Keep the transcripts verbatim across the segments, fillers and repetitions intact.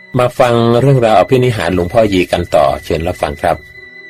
มาฟังเรื่องราวอภินิหารหลวงพ่อยีกันต่อเชิญรับฟังครับ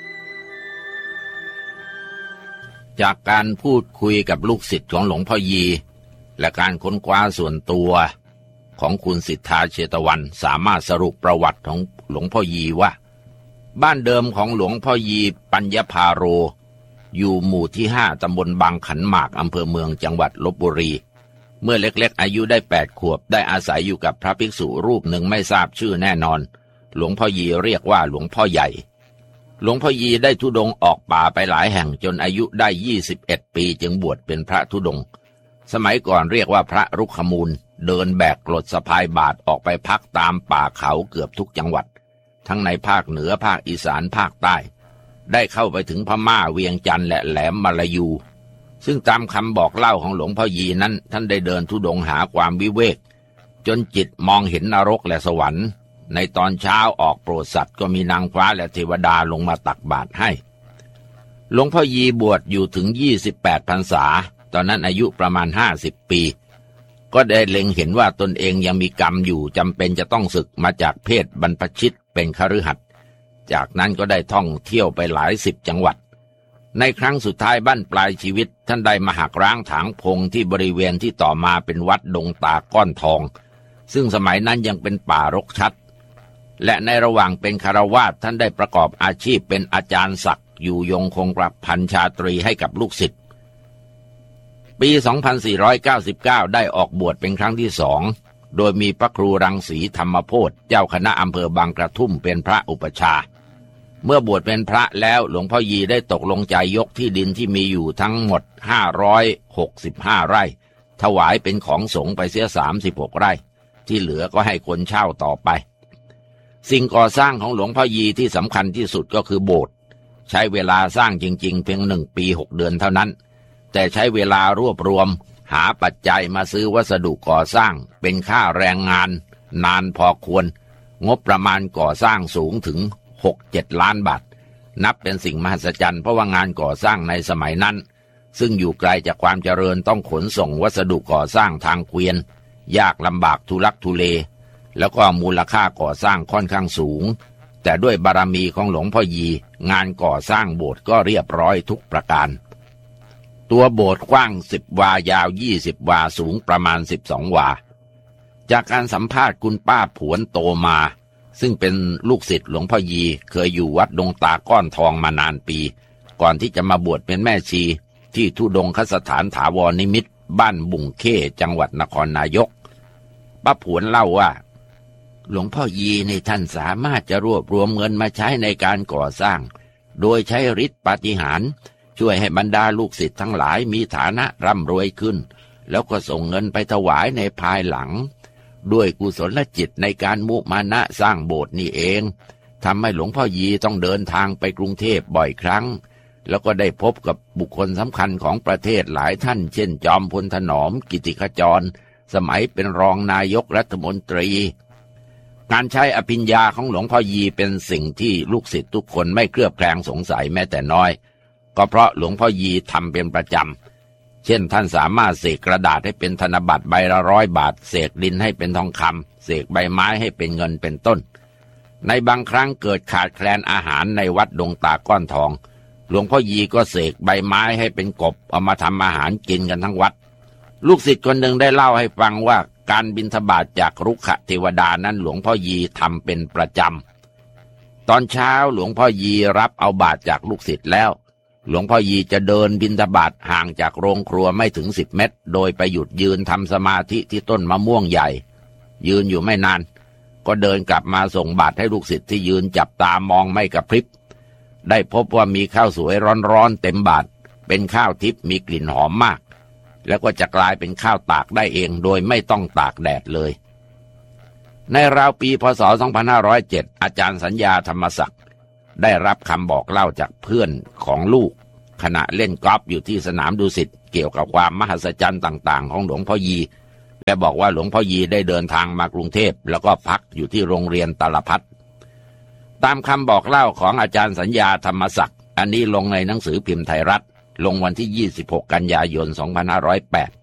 จากการพูดคุยกับลูกศิษย์ของหลวงพ่อยีและการค้นคว้าส่วนตัวของคุณสิทธาเชตวันสามารถสรุปประวัติของหลวงพ่อยีว่าบ้านเดิมของหลวงพ่อยีปัญญพาโรอยู่หมู่ที่ห้าตำบลบางขันหมากอำเภอเมืองจังหวัดลพบุรีเมื่อเล็กๆอายุได้แปดขวบได้อาศัยอยู่กับพระภิกษุรูปหนึ่งไม่ทราบชื่อแน่นอนหลวงพ่อยีเรียกว่าหลวงพ่อใหญ่หลวงพ่อยีได้ธุดงค์ออกป่าไปหลายแห่งจนอายุได้ยี่สิบเอ็ดปีจึงบวชเป็นพระธุดงค์สมัยก่อนเรียกว่าพระรุกขมูลเดินแบกกรดสะพายบาตรออกไปพักตามป่าเขาเกือบทุกจังหวัดทั้งในภาคเหนือภาคอีสานภาคใต้ได้เข้าไปถึงพม่าเวียงจันทร์และแหลมมาลายูซึ่งตามคำบอกเล่าของหลวงพ่อยีนั้นท่านได้เดินธุดงค์หาความวิเวกจนจิตมองเห็นนรกและสวรรค์ในตอนเช้าออกโปรดสัตว์ก็มีนางฟ้าและเทวดาลงมาตักบาตรให้หลวงพ่อยีบวชอยู่ถึงยี่สิบแปดพรรษาตอนนั้นอายุประมาณห้าสิบปีก็ได้เล็งเห็นว่าตนเองยังมีกรรมอยู่จำเป็นจะต้องสึกมาจากเพศบรรพชิตเป็นคฤหัสถ์จากนั้นก็ได้ท่องเที่ยวไปหลายสิบจังหวัดในครั้งสุดท้ายบั้นปลายชีวิตท่านได้มาหักร้างถางพงที่บริเวณที่ต่อมาเป็นวัดดงตาก้อนทองซึ่งสมัยนั้นยังเป็นป่ารกชัดและในระหว่างเป็นคฤหัสถ์ท่านได้ประกอบอาชีพเป็นอาจารย์ศักดิ์อยู่ยงคงกระพันชาตรีให้กับลูกศิษย์ปี สองพันสี่ร้อยเก้าสิบเก้า ได้ออกบวชเป็นครั้งที่สองโดยมีพระครูรังสีธรรมโพธิ์เจ้าคณะอำเภอบางกระทุ่มเป็นพระอุปชาเมื่อบวชเป็นพระแล้วหลวงพ่อยีได้ตกลงใจยกที่ดินที่มีอยู่ทั้งหมดห้าร้อยหกสิบห้าไร่ถวายเป็นของสงฆ์ไปเสียสามสิบหกไร่ที่เหลือก็ให้คนเช่าต่อไปสิ่งก่อสร้างของหลวงพ่อยีที่สำคัญที่สุดก็คือโบสถ์ใช้เวลาสร้างจริงๆเพียงหนึ่งปีหกเดือนเท่านั้นแต่ใช้เวลารวบรวมหาปัจจัยมาซื้อวัสดุก่อสร้างเป็นค่าแรงงานนานพอควรงบประมาณก่อสร้างสูงถึง หกเจ็ด ล้านบาทนับเป็นสิ่งมหัศจรรย์เพราะว่างานก่อสร้างในสมัยนั้นซึ่งอยู่ไกลจากความเจริญต้องขนส่งวัสดุก่อสร้างทางเกวียนยากลำบากทุลักทุเลแล้วก็มูลค่าก่อสร้างค่อนข้างสูงแต่ด้วยบารมีของหลวงพ่อยีงานก่อสร้างโบสถ์ก็เรียบร้อยทุกประการตัวโบสถ์กว้างสิบวายาวยี่สิบวาสูงประมาณสิบสองวาจากการสัมภาษณ์คุณป้าผวนโตมาซึ่งเป็นลูกศิษย์หลวงพ่อยีเคยอยู่วัดดงตาก้อนทองมานานปีก่อนที่จะมาบวชเป็นแม่ชีที่ธุดงคสถานถาวรนิมิตรบ้านบุ่งเข้จังหวัดนครนายกป้าผวนเล่าว่าหลวงพ่อยีในท่านสามารถจะรวบรวมเงินมาใช้ในการก่อสร้างโดยใช้ฤทธิ์ปาฏิหาริย์ช่วยให้บรรดาลูกศิษย์ทั้งหลายมีฐานะร่ำรวยขึ้นแล้วก็ส่งเงินไปถวายในภายหลังด้วยกุศลจิตในการมุมานะสร้างโบสถ์นี่เองทำให้หลวงพ่อยีต้องเดินทางไปกรุงเทพบ่อยครั้งแล้วก็ได้พบกับบุคคลสำคัญของประเทศหลายท่านเช่นจอมพลถนอมกิติขจรสมัยเป็นรองนายกรัฐมนตรีการใช้อภิญญาของหลวงพ่อยีเป็นสิ่งที่ลูกศิษย์ทุกคนไม่เคลือบแคลงสงสัยแม้แต่น้อยก็เพราะหลวงพ่อยีทำเป็นประจำเช่นท่านสามารถเสกกระดาษให้เป็นธนบัตรใบละร้อยบาทเสกดินให้เป็นทองคำเสกใบไม้ให้เป็นเงินเป็นต้นในบางครั้งเกิดขาดแคลนอาหารในวัดดงตาก้อนทองหลวงพ่อยีก็เสกใบไม้ให้เป็นกบเอามาทำอาหารกินกันทั้งวัดลูกศิษย์คนหนึ่งได้เล่าให้ฟังว่าการบิณฑบาตจากรุกขเทวดานั้นหลวงพ่อยีทำเป็นประจำตอนเช้าหลวงพ่อยีรับเอาบาตรจากลูกศิษย์แล้วหลวงพ่อยีจะเดินบิณฑบาตห่างจากโรงครัวไม่ถึงสิบเมตรโดยไปหยุดยืนทำสมาธิที่ต้นมะม่วงใหญ่ยืนอยู่ไม่นานก็เดินกลับมาส่งบาตรให้ลูกศิษย์ที่ยืนจับตามองไม่กระพริบได้พบว่ามีข้าวสวยร้อนๆเต็มบาตรเป็นข้าวทิพย์มีกลิ่นหอมมากแล้วก็จะกลายเป็นข้าวตากได้เองโดยไม่ต้องตากแดดเลยในราวปีพ.ศ. สองพันห้าร้อยเจ็ดอาจารย์สัญญาธรรมศักดิ์ได้รับคำบอกเล่าจากเพื่อนของลูกขณะเล่นกอล์ฟอยู่ที่สนามดุสิตเกี่ยวกับความมหัศจรรย์ต่างๆของหลวงพ่อยีและบอกว่าหลวงพ่อยีได้เดินทางมากรุงเทพแล้วก็พักอยู่ที่โรงเรียนตาลพัฒน์ตามคำบอกเล่าของอาจารย์สัญญาธรรมศักดิ์อันนี้ลงในหนังสือพิมพ์ไทยรัฐลงวันที่ยี่สิบหกกันยายนสองพันห้าร้อยแปด